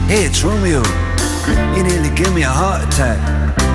Hey, it's Romeo. You nearly give me a heart attack.